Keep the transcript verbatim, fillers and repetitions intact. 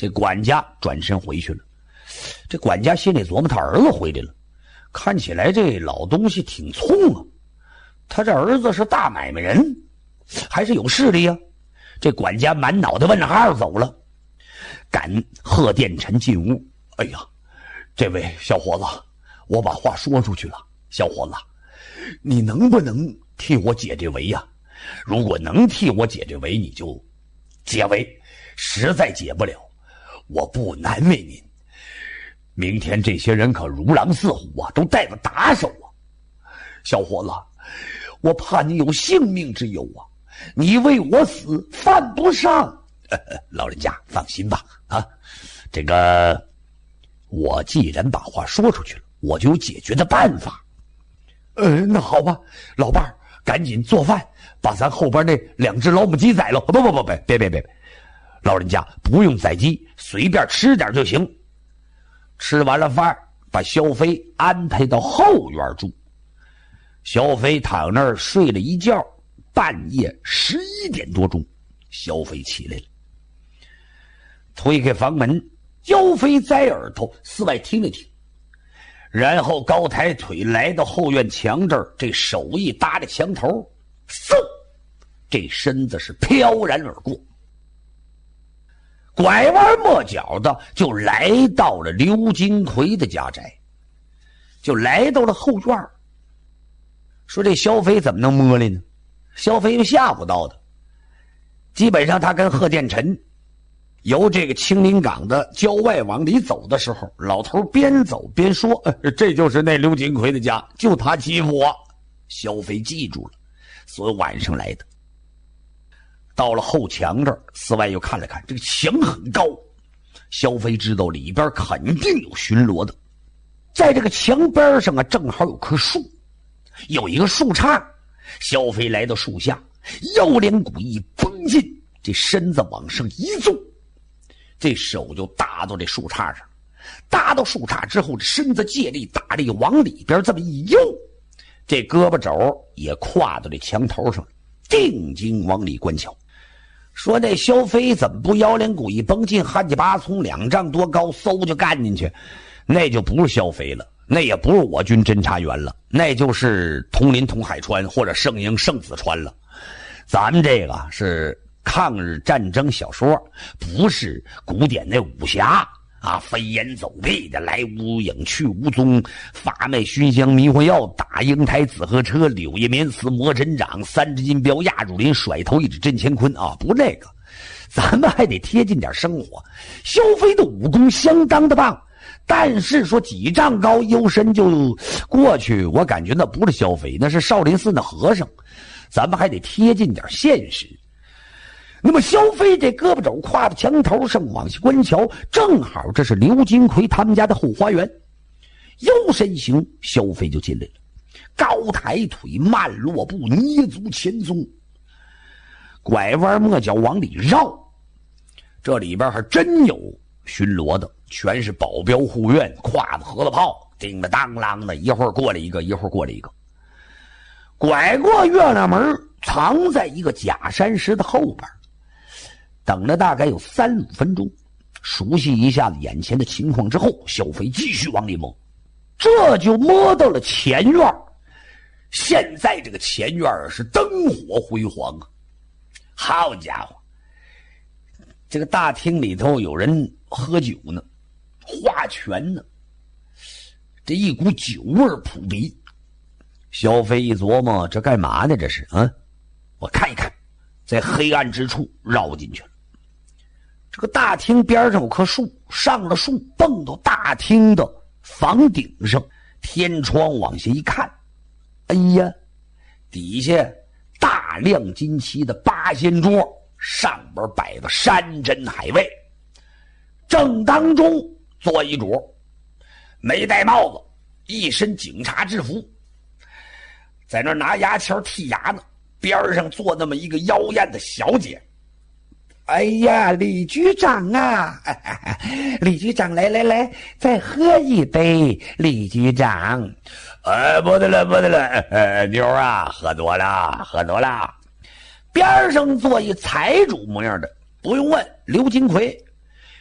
这管家转身回去了。这管家心里琢磨，他儿子回来了，看起来这老东西挺冲啊，他这儿子是大买卖人，还是有势力啊。这管家满脑袋问号走了，赶贺殿臣进屋。哎呀，这位小伙子，我把话说出去了，小伙子，你能不能替我解这围呀？如果能替我解这围，你就解围，实在解不了，我不难为您。明天这些人可如狼似虎啊，都带着打手啊。小伙子，我怕你有性命之忧啊，你为我死犯不上。呵呵，老人家放心吧，啊，这个我既然把话说出去了，我就有解决的办法。呃，那好吧，老伴儿，赶紧做饭，把咱后边那两只老母鸡宰了。不不不，别别别别，老人家不用宰鸡，随便吃点就行。吃完了饭，把萧飞安排到后院住。萧飞躺那儿睡了一觉，半夜十一点多钟，萧飞起来了，推开房门，萧飞摘耳朵四外听了听，然后高抬腿来到后院墙这儿，这手一搭着墙头，嗖，这身子是飘然而过，拐弯抹角的就来到了刘金奎的家宅，就来到了后院。说这萧飞怎么能摸来呢？萧飞又吓唬到的，基本上他跟贺殿臣由这个青林岗的郊外往里走的时候，老头边走边说、呃、这就是那刘金奎的家，就他欺负我。萧飞记住了，所以晚上来的。到了后墙这儿，四外又看了看，这个墙很高，萧飞知道里边肯定有巡逻的。在这个墙边上啊，正好有棵树，有一个树杈，萧飞来到树下，腰连骨一绷进，这身子往上一纵，这手就搭到这树杈上，搭到树杈之后，这身子借力打力往里边这么一悠，这胳膊肘也跨到这墙头上，定睛往里观瞧。说那萧飞怎么不腰连骨一绷进，旱鸡巴从两丈多高，嗖就干进去？那就不是萧飞了，那也不是我军侦察员了，那就是佟林佟海川或者盛英盛子川了。咱们这个是抗日战争小说，不是古典那武侠啊，飞檐走壁的，来无影去无踪，发卖熏香迷魂药，打英台紫河车，柳叶棉丝磨针掌，三只金镖压竹林，甩头一指震乾坤啊，不那个，咱们还得贴近点生活。萧飞的武功相当的棒，但是说几丈高幽深就过去，我感觉那不是萧飞，那是少林寺的和尚，咱们还得贴近点现实。那么萧飞这胳膊肘跨到墙头上往下观瞧，正好这是刘金奎他们家的后花园，悠身行，萧飞就进来了，高抬腿慢落步，捏足前踪，拐弯抹角往里绕，这里边还真有巡逻的，全是保镖护院，挎着核桃炮，叮了当啷的，一会儿过来一个，一会儿过来一个。拐过月亮门，藏在一个假山石的后边，等了大概有三五分钟，熟悉一下子眼前的情况之后，萧飞继续往里摸，这就摸到了前院。现在这个前院是灯火辉煌啊，好家伙，这个大厅里头有人喝酒呢，划拳呢，这一股酒味扑鼻。萧飞一琢磨，这干嘛呢？这是啊，我看一看，在黑暗之处绕进去了。这个大厅边上有棵树，上了树，蹦到大厅的房顶上，天窗往下一看，哎呀，底下大亮金漆的八仙桌，上边摆的山珍海味，正当中坐一主，没戴帽子，一身警察制服，在那拿牙签剔牙呢，边上坐那么一个妖艳的小姐。哎呀，李局长啊，李局长，来来来，再喝一杯，李局长。哎，不得了不得了，呃，妞啊，喝多了喝多了。边上坐一财主模样的，不用问，刘金奎，